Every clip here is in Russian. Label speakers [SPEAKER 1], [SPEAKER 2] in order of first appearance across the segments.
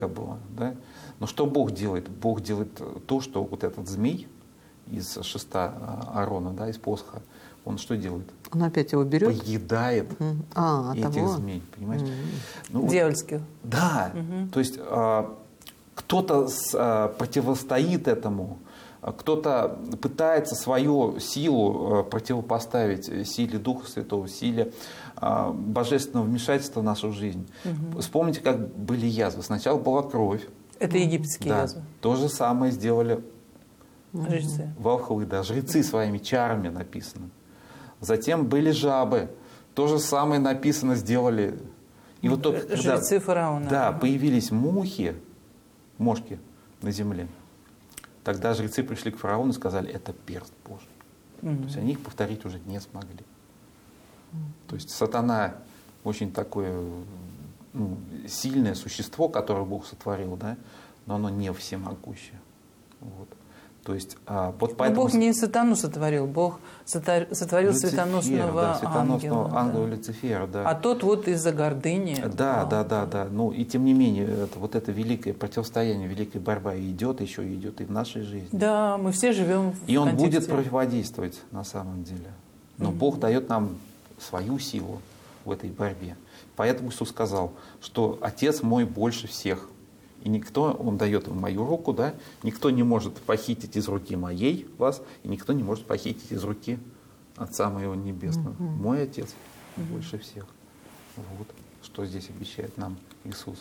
[SPEAKER 1] было, да? Но что Бог делает? Бог делает то, что вот этот змей из шеста Аарона, да, из посоха, он что делает?
[SPEAKER 2] Он опять его берет?
[SPEAKER 1] Поедает этих змей, понимаешь? Ну,
[SPEAKER 2] дьявольских.
[SPEAKER 1] Да, то есть кто-то противостоит этому, кто-то пытается свою силу противопоставить силе Духа Святого, силе божественного вмешательства в нашу жизнь. Вспомните, как были язвы. Сначала была кровь.
[SPEAKER 2] Это египетские язвы.
[SPEAKER 1] То же самое сделали
[SPEAKER 2] жрецы.
[SPEAKER 1] волхвы, да, жрецы своими чарами написано. Затем были жабы. То же самое написано, сделали. И вот только когда,
[SPEAKER 2] жрецы фараона.
[SPEAKER 1] Да, появились мошки на земле, тогда жрецы пришли к фараону и сказали, это перст Божий. То есть они их повторить уже не смогли. То есть сатана очень такое сильное существо, которое Бог сотворил, да, но оно не всемогущее. Вот. То есть, вот поэтому...
[SPEAKER 2] Бог не сатану сотворил, Бог сотворил светоносного
[SPEAKER 1] ангела Люцифера, да.
[SPEAKER 2] А тот вот из-за гордыни.
[SPEAKER 1] Да. Ну и тем не менее, вот это великое противостояние, великая борьба идет и в нашей жизни.
[SPEAKER 2] Да, мы все живем в
[SPEAKER 1] И он
[SPEAKER 2] контексте.
[SPEAKER 1] будет противодействовать на самом деле. Но Бог дает нам свою силу в этой борьбе. Поэтому Иисус сказал, что Отец мой больше всех. И никто, Он дает в мою руку, да, никто не может похитить из руки моей вас, и никто не может похитить из руки Отца моего Небесного. Мой Отец больше всех. Вот что здесь обещает нам Иисус.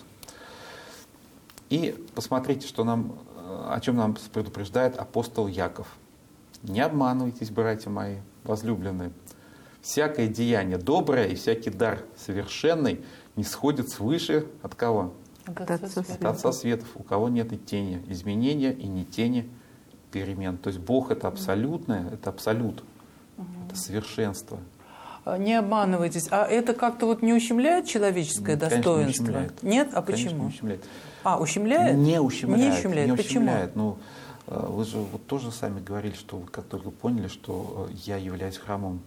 [SPEAKER 1] И посмотрите, о чем нам предупреждает апостол Яков. Не обманывайтесь, братья мои, возлюбленные. Всякое деяние доброе и всякий дар совершенный не сходит свыше от кого? От Отца Светов, у кого нет и тени изменения, и не тени перемен. То есть Бог — это абсолютное, это абсолют, это совершенство.
[SPEAKER 2] Не обманывайтесь. А это как-то вот не ущемляет человеческое достоинство?
[SPEAKER 1] Не ущемляет.
[SPEAKER 2] Нет? А
[SPEAKER 1] Конечно,
[SPEAKER 2] почему?
[SPEAKER 1] Не ущемляет.
[SPEAKER 2] Ущемляет?
[SPEAKER 1] Не ущемляет.
[SPEAKER 2] Не ущемляет.
[SPEAKER 1] Не
[SPEAKER 2] Почему?
[SPEAKER 1] ущемляет. Ну, вы же вот тоже сами говорили, что вы как только поняли, что я являюсь храмом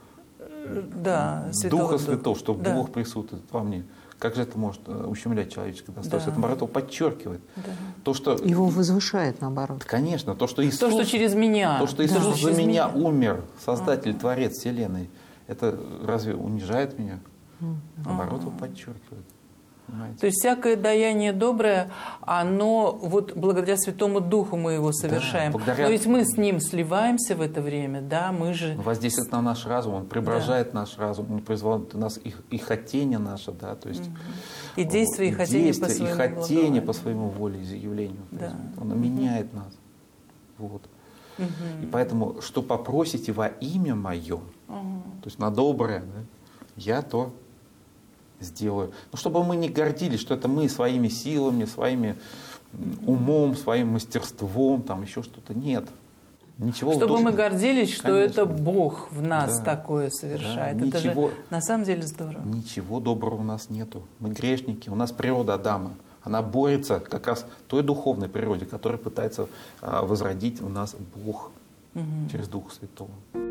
[SPEAKER 1] Духа Святого, что Бог присутствует во мне. Как же это может ущемлять человеческое достоинство? Это, наоборот, подчеркивает. То, что...
[SPEAKER 2] Его возвышает, наоборот.
[SPEAKER 1] Конечно. То, что Иисус,
[SPEAKER 2] через меня.
[SPEAKER 1] То, что Иисус за меня умер, Создатель, Творец Вселенной, это разве унижает меня? Наоборот, его подчеркивает. Понимаете?
[SPEAKER 2] То есть всякое даяние доброе, оно вот благодаря Святому Духу мы его совершаем. Но ведь мы с Ним сливаемся в это время, да, мы же...
[SPEAKER 1] Воздействует на наш разум, Он преображает наш разум, Он производит у нас и хотение наше, да, то есть...
[SPEAKER 2] И действия, и хотение по своему
[SPEAKER 1] воле. И хотение по своему волеизъявлению.
[SPEAKER 2] Да.
[SPEAKER 1] Он меняет нас. Вот. И поэтому, что попросите во имя Мое, то есть на доброе, да, я то сделаю. Но чтобы мы не гордились, что это мы своими силами, своими умом, своим мастерством, там еще что-то. Нет. Ничего
[SPEAKER 2] чтобы мы гордились, что
[SPEAKER 1] Конечно.
[SPEAKER 2] Это Бог в нас такое совершает.
[SPEAKER 1] Да,
[SPEAKER 2] это же на самом деле здорово.
[SPEAKER 1] Ничего доброго у нас нету. Мы грешники. У нас природа Адама. Она борется как раз той духовной природе, которая пытается возродить у нас Бог через Духа Святого.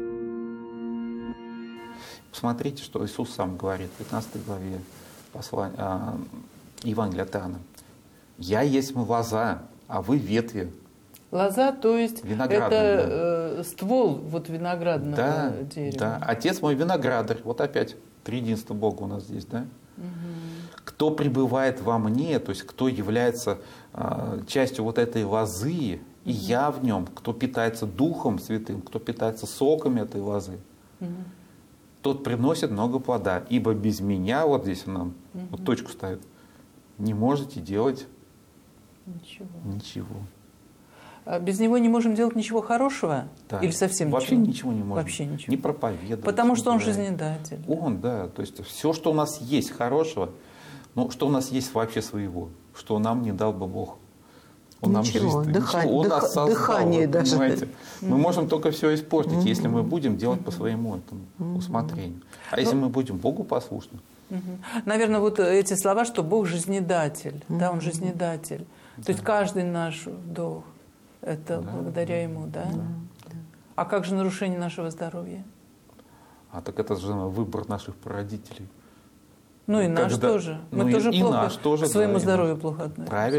[SPEAKER 1] Посмотрите, что Иисус сам говорит в 15 главе Евангелия от Иоанна. «Я есть лоза, а вы ветви».
[SPEAKER 2] Лоза, то есть это ствол вот виноградного дерева.
[SPEAKER 1] Да, Отец мой виноградарь. Вот опять триединство Бога у нас здесь, да? Кто пребывает во мне, то есть кто является частью вот этой лозы, и я в нем, кто питается Духом Святым, кто питается соками этой лозы, тот приносит много плода. Ибо без меня, вот здесь нам вот точку ставит, не можете делать ничего.
[SPEAKER 2] А без него не можем делать ничего хорошего?
[SPEAKER 1] Да.
[SPEAKER 2] Или совсем
[SPEAKER 1] вообще ничего не можем.
[SPEAKER 2] Вообще ничего.
[SPEAKER 1] Не проповедовать.
[SPEAKER 2] Потому что Он жизнедатель.
[SPEAKER 1] Он, да. То есть все, что у нас есть хорошего, ну, что у нас есть вообще своего, что нам не дал бы Бог. Он нам жизнь, он нас создал,
[SPEAKER 2] дыхание даже.
[SPEAKER 1] Понимаете? Мы можем только все испортить, если мы будем делать по своему этому усмотрению. А если мы будем Богу послушны?
[SPEAKER 2] Наверное, вот эти слова, что Бог жизнедатель, да, Он жизнедатель. То есть каждый наш вдох, это благодаря Ему, да? А как же нарушение нашего здоровья?
[SPEAKER 1] Так это же выбор наших прародителей.
[SPEAKER 2] Ну и наш тоже. Мы тоже плохо к своему здоровью плохо относимся.
[SPEAKER 1] Правильно.